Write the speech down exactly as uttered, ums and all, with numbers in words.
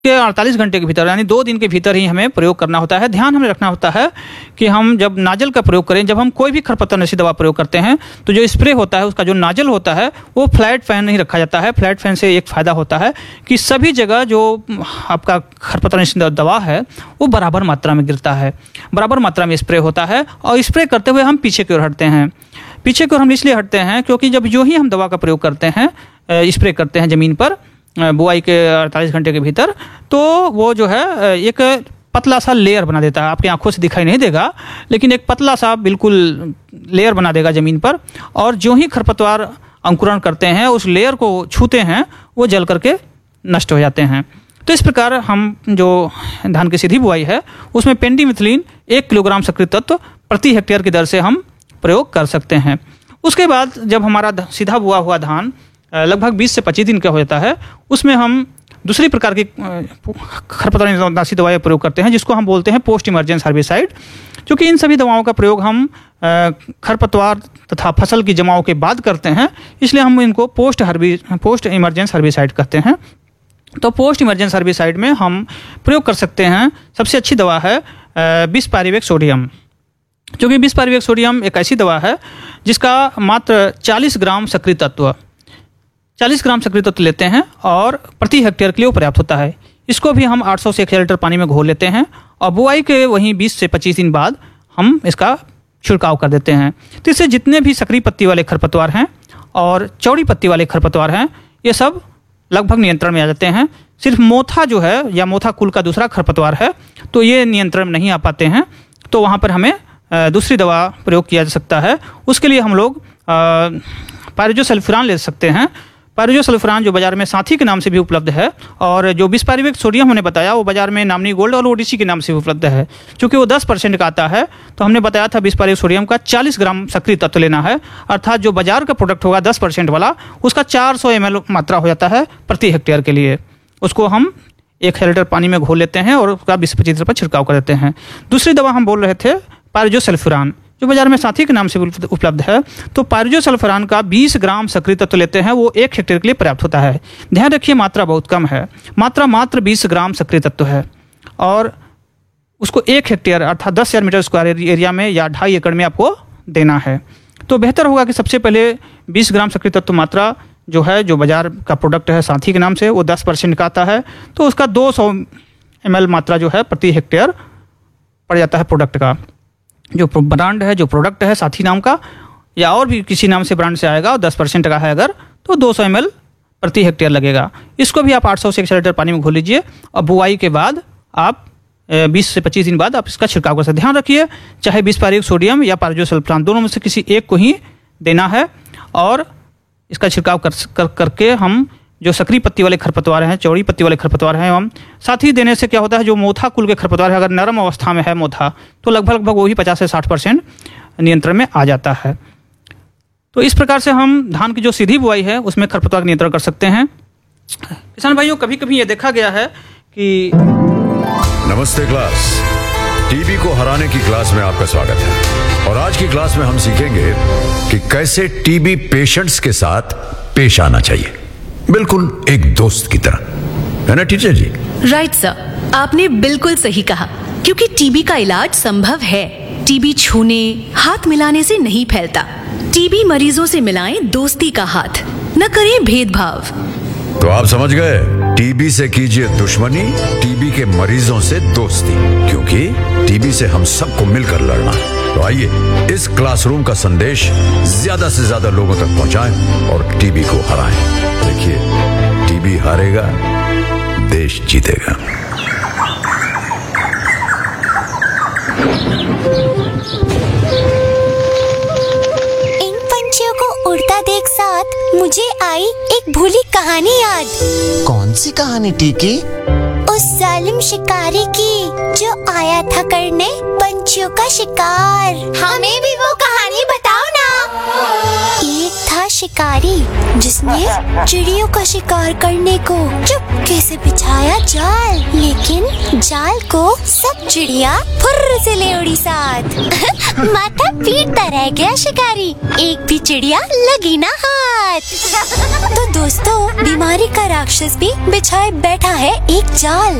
के अड़तालीस घंटे के भीतर यानी दो दिन के भीतर ही हमें प्रयोग करना होता है। ध्यान हमें रखना होता है कि हम जब नाजल का प्रयोग करें, जब हम कोई भी खरपतवारनाशी दवा प्रयोग करते हैं तो जो स्प्रे होता है उसका जो नाजल होता है वो फ्लैट फैन नहीं रखा जाता है। फ्लैट फैन से एक फ़ायदा होता है कि सभी जगह जो आपका खरपतवारनाशी दवा है वो बराबर मात्रा में गिरता है, बराबर मात्रा में स्प्रे होता है। और स्प्रे करते हुए हम पीछे की ओर हटते हैं। पीछे की ओर हम इसलिए हटते हैं क्योंकि जब जो ही हम दवा का प्रयोग करते हैं, स्प्रे करते हैं ज़मीन पर बुआई के अड़तालीस घंटे के भीतर, तो वो जो है एक पतला सा लेयर बना देता है। आपकी आंखों से दिखाई नहीं देगा, लेकिन एक पतला सा बिल्कुल लेयर बना देगा ज़मीन पर। और जो ही खरपतवार अंकुरण करते हैं, उस लेयर को छूते हैं, वो जल करके नष्ट हो जाते हैं। तो इस प्रकार हम जो धान की सीधी बुआई है उसमें पेंडिमिथिलिन एक किलोग्राम सक्रिय तत्व प्रति हेक्टेयर की दर से हम प्रयोग कर सकते हैं। उसके बाद जब हमारा सीधा बुआ हुआ धान लगभग बीस से पच्चीस दिन का हो जाता है, उसमें हम दूसरी प्रकार की खरपतवारनाशी दवाएं प्रयोग करते हैं, जिसको हम बोलते हैं पोस्ट इमरजेंस हर्बिसाइड। क्योंकि इन सभी दवाओं का प्रयोग हम खरपतवार तथा फसल की जमाव के बाद करते हैं, इसलिए हम इनको post Harbi post emergence herbicide कहते हैं। तो पोस्ट इमरजेंस हर्बिसाइड में हम प्रयोग कर सकते हैं, सबसे अच्छी दवा है बीस पाइरिवेट सोडियम। क्योंकि बीस पाइरिवेट सोडियम एक ऐसी दवा है जिसका मात्र चालीस ग्राम सक्रिय तत्व चालीस ग्राम सक्रिय तत्व लेते हैं और प्रति हेक्टेयर के लिए पर्याप्त होता है। इसको भी हम आठ सौ से एक हज़ार लीटर पानी में घोल लेते हैं और बुआई के वहीं बीस से पच्चीस दिन बाद हम इसका छिड़काव कर देते हैं। तो इससे जितने भी सक्रिय पत्ती वाले खरपतवार हैं और चौड़ी पत्ती वाले खरपतवार हैं, ये सब लगभग नियंत्रण में आ जाते हैं। सिर्फ मोथा जो है या मोथा कुल का दूसरा खरपतवार है, तो ये नियंत्रण में नहीं आ पाते हैं। तो वहाँ पर हमें दूसरी दवा प्रयोग किया जा सकता है। उसके लिए हम लोग पायरोजोसल्फिरान ले सकते हैं। पायरोजोसल्फिरान जो बाजार में साथी के नाम से भी उपलब्ध है, और जो बीस पाइरिवेट सोडियम हमने बताया वो बाजार में नामनी गोल्ड और ओडीसी के नाम से भी उपलब्ध है। क्योंकि वो दस परसेंट का आता है, तो हमने बताया था बीस पाइरिवेट सोडियम का चालीस ग्राम सक्रिय तत्व लेना है, अर्थात जो बाजार का प्रोडक्ट होगा दस परसेंट वाला, उसका चार सौ एम एल मात्रा हो जाता है प्रति हेक्टेयर के लिए। उसको हम एक हज़ार लीटर पानी में घोल लेते हैं और उसका बीस पच्चीस लीटर पर छिड़काव कर देते हैं। दूसरी दवा हम बोल रहे थे पायरोजोसल्फिरान, जो बाजार में साथी के नाम से उपलब्ध है। तो पायरोजोसल्फिरान का बीस ग्राम सक्रिय तत्व लेते हैं, वो एक हेक्टेयर के लिए पर्याप्त होता है। ध्यान रखिए मात्रा बहुत कम है, मात्रा मात्र बीस ग्राम सक्रिय तत्व है, और उसको एक हेक्टेयर अर्थात दस हज़ार मीटर स्क्वायर एरिया में या ढाई एकड़ में आपको देना है। तो बेहतर होगा कि सबसे पहले बीस ग्राम सक्रिय तत्व मात्रा जो है, जो बाजार का प्रोडक्ट है साथी के नाम से, वो दस परसेंट का आता है, तो उसका दो सौ एम एल मात्रा जो है प्रति हेक्टेयर पड़ जाता है प्रोडक्ट का। जो ब्रांड है, जो प्रोडक्ट है साथी नाम का, या और भी किसी नाम से ब्रांड से आएगा और दस परसेंट का है अगर, तो दो सौ एम एल प्रति हेक्टेयर लगेगा। इसको भी आप आठ सौ से एक हज़ार लीटर पानी में घोल लीजिए और बुआई के बाद आप बीस से पच्चीस दिन बाद आप इसका छिड़काव कर सकते हैं। ध्यान रखिए चाहे बीस पाइरिवेट सोडियम या पायरोजोसल्फिरान दोनों में से किसी एक को ही देना है, और इसका छिड़काव कर, कर करके हम जो सक्रिय पत्ती वाले खरपतवार हैं, चौड़ी पत्ती वाले खरपतवार हैं, हम साथ ही देने से क्या होता है, जो मोथा कुल के खरपतवार है, अगर नरम अवस्था में है मोथा, तो लगभग लगभग वही पचास से साठ परसेंट नियंत्रण में आ जाता है। तो इस प्रकार से हम धान की जो सीधी बुआई है उसमें खरपतवार नियंत्रण कर सकते हैं। किसान भाइयों, कभी कभी ये देखा गया है कि नमस्ते क्लास, टीबी को हराने की क्लास में आपका स्वागत है। और आज की क्लास में हम सीखेंगे कि कैसे टीबी पेशेंट्स के साथ पेश आना चाहिए, बिल्कुल एक दोस्त की तरह, है ना टीचर जी? राइट सर, आपने बिल्कुल सही कहा। क्योंकि टीबी का इलाज संभव है। टीबी छूने, हाथ मिलाने से नहीं फैलता। टीबी मरीजों से मिलाएं दोस्ती का हाथ, न करें भेदभाव। तो आप समझ गए, टीबी से कीजिए दुश्मनी, टीबी के मरीजों से दोस्ती, क्योंकि टीबी से हम सबको मिलकर लड़ना है। तो आइए इस क्लासरूम का संदेश ज्यादा से ज्यादा लोगों तक पहुंचाएं और टीबी को हराएं। देखिए, टीबी हारेगा, देश जीतेगा। इन पंछियों को उड़ता देख साथ मुझे आई एक भूली कहानी याद। कौन सी कहानी टीकी? उस जालिम शिकारी की जो आया था करने पंछियों का शिकार। हमें भी वो कहानी बताओ ना। एक था शिकारी जिसने चिड़ियों का शिकार करने को चुपके से बिछाया जाल, लेकिन लेकिन जाल को सब चिड़िया फुर्र से ले उड़ी साथ। माथा पीटता रह गया शिकारी, एक भी चिड़िया लगी ना हाथ। तो दोस्तों, बीमारी का राक्षस भी बिछाए बैठा है एक जाल।